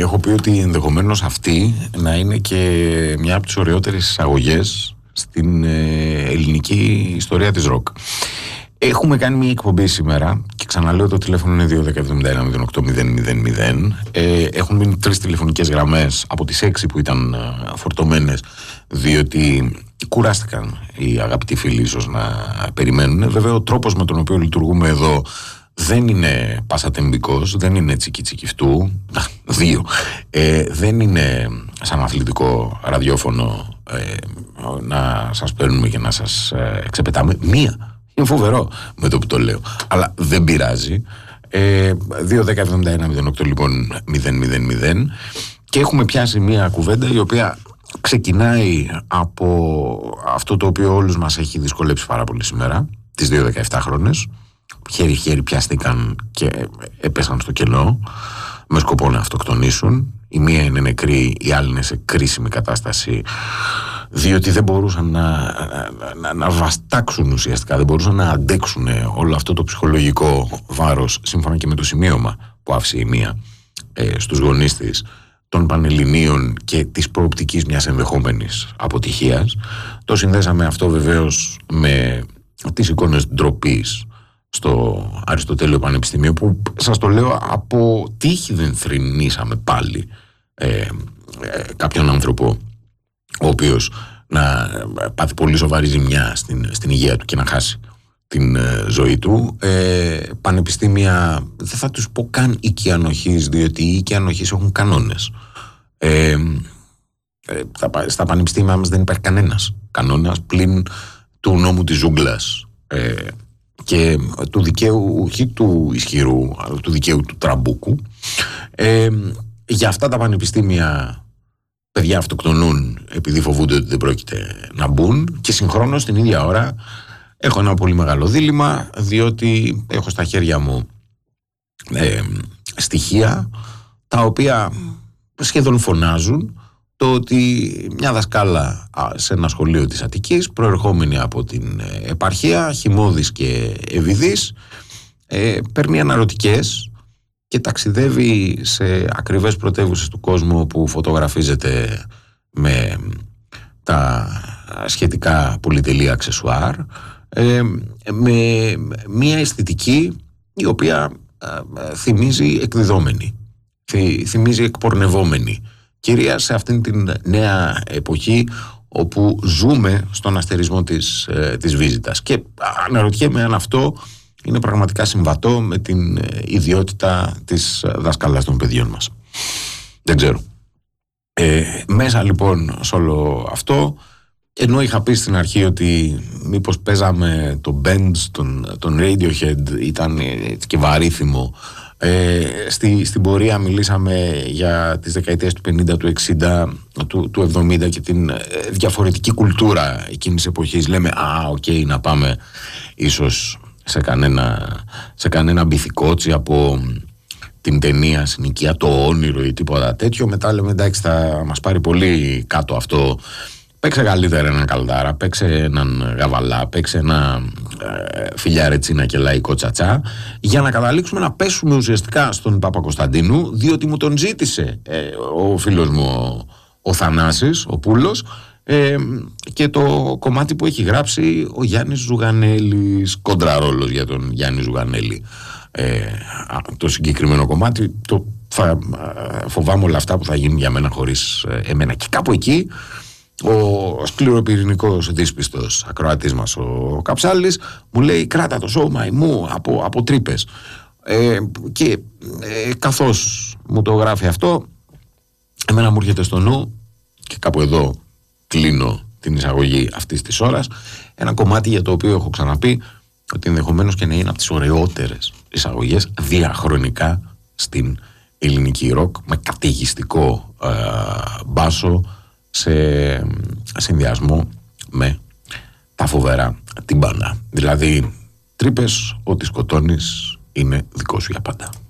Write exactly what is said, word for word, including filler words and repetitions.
έχω πει ότι ενδεχομένως αυτή να είναι και μια από τις ωραιότερες εισαγωγές στην ελληνική ιστορία της ροκ. Έχουμε κάνει μια εκπομπή σήμερα και ξαναλέω το τηλέφωνο είναι δύο ένα μηδέν ένα μηδέν οκτώ μηδέν μηδέν μηδέν. Ε, έχουν μείνει τρεις τηλεφωνικές γραμμές από τις έξι που ήταν φορτωμένες, διότι κουράστηκαν οι αγαπητοί φίλοι ίσως να περιμένουν. Βέβαια ο τρόπος με τον οποίο λειτουργούμε εδώ δεν είναι πασατεμπικός, δεν είναι τσίκι τσικιφτού, δύο, ε, δεν είναι σαν αθλητικό ραδιόφωνο ε, να σας παίρνουμε και να σας ε, ξεπετάμε. Μία. Είναι φοβερό με το που το λέω. Αλλά δεν πειράζει. Ε, δύο ένα μηδέν ένα μηδέν οκτώ λοιπόν μηδέν μηδέν μηδέν. Και έχουμε πιάσει μια κουβέντα η οποία ξεκινάει από αυτό το οποίο όλους μας έχει δυσκολέψει πάρα πολύ σήμερα, τις δύο δεκαεπτάχρονες. Χέρι-χέρι πιάστηκαν και έπεσαν στο κενό με σκοπό να αυτοκτονήσουν. Η μία είναι νεκρή, η άλλη είναι σε κρίσιμη κατάσταση, διότι δεν μπορούσαν να, να, να βαστάξουν ουσιαστικά, δεν μπορούσαν να αντέξουν όλο αυτό το ψυχολογικό βάρος, σύμφωνα και με το σημείωμα που άφησε η μία ε, στους γονείς της, των Πανελληνίων και της προοπτικής μιας ενδεχόμενης αποτυχίας. Το συνδέσαμε αυτό βεβαίως με τις εικόνες ντροπής στο Αριστοτέλειο Πανεπιστημίο, που σας το λέω από τύχη δεν θρηνήσαμε πάλι ε, ε, κάποιον άνθρωπο ο οποίος να πάθει πολύ σοβαρή ζημιά στην, στην υγεία του και να χάσει την ε, ζωή του. Ε, πανεπιστήμια δεν θα τους πω καν οικιανοχής, διότι οι οικιανοχείς έχουν κανόνες. Ε, ε, στα πανεπιστήμια μας δεν υπάρχει κανένας κανόνας πλην του νόμου της ζούγκλας ε, και του δικαίου, όχι του ισχυρού, αλλά του δικαίου του τραμπούκου. Ε, για αυτά τα πανεπιστήμια παιδιά αυτοκτονούν επειδή φοβούνται ότι δεν πρόκειται να μπουν, και συγχρόνως την ίδια ώρα έχω ένα πολύ μεγάλο δίλημμα, διότι έχω στα χέρια μου ε, στοιχεία τα οποία σχεδόν φωνάζουν το ότι μια δασκάλα σε ένα σχολείο της Αττικής, προερχόμενη από την επαρχία, χυμώδης και ευηδής, ε, παίρνει αναρωτικές και ταξιδεύει σε ακριβές πρωτεύουσες του κόσμου όπου φωτογραφίζεται με τα σχετικά πολυτελή αξεσουάρ, ε, με μια αισθητική η οποία ε, θυμίζει εκδιδόμενη, θυμίζει εκπορνευόμενη, κυρίως σε αυτήν την νέα εποχή όπου ζούμε στον αστερισμό της, ε, της βίζιτας. Και αναρωτιέμαι αν αυτό είναι πραγματικά συμβατό με την ιδιότητα της δασκάλας των παιδιών μας. Δεν ξέρω. Ε, μέσα λοιπόν σε όλο αυτό, ενώ είχα πει στην αρχή ότι μήπως παίζαμε το Benz, τον, τον Radiohead, ήταν έτσι και βαρύθιμο, ε, στη, στην πορεία μιλήσαμε για τις δεκαετίες του πενήντα, του εξήντα, του, του εβδομήντα και την διαφορετική κουλτούρα εκείνης της εποχής. Λέμε, α, οκ, okay, να πάμε ίσως σε κανένα, σε κανένα μπιθικότσι από την ταινία Συνοικία το όνειρο ή τίποτα τέτοιο. Μετά λέμε, εντάξει, θα μας πάρει πολύ κάτω αυτό. Παίξε καλύτερα έναν Καλδάρα, παίξε έναν Γαβαλά, παίξε ένα ε, Φιλιαρετσίνα και λαϊκό τσατσά, για να καταλήξουμε να πέσουμε ουσιαστικά στον Παπακοσταντίνου, διότι μου τον ζήτησε ε, ο φίλος μου ο, ο Θανάσης, ο Πούλος, ε, και το κομμάτι που έχει γράψει ο Γιάννης Ζουγανέλης, κοντραρόλος για τον Γιάννη Ζουγανέλη. Ε, το συγκεκριμένο κομμάτι, το, θα, φοβάμαι όλα αυτά που θα γίνουν για μένα χωρίς ε, εμένα. Και κάπου εκεί ο σκληροπυρηνικός δύσπιστος ακροατής μας ο Καψάλης μου λέει, κράτα το σώμα μου από, από τρύπες. Ε, και ε, καθώς μου το γράφει αυτό, εμένα μου έρχεται στο νου, και κάπου εδώ κλείνω την εισαγωγή αυτής της ώρας, ένα κομμάτι για το οποίο έχω ξαναπεί ότι ενδεχομένως και να είναι από τις ωραιότερες εισαγωγές διαχρονικά στην ελληνική ροκ, με καταιγιστικό ε, μπάσο σε συνδυασμό με τα φοβερά την μπάντα. Δηλαδή, τρύπες, ό,τι σκοτώνεις είναι δικό σου για πάντα.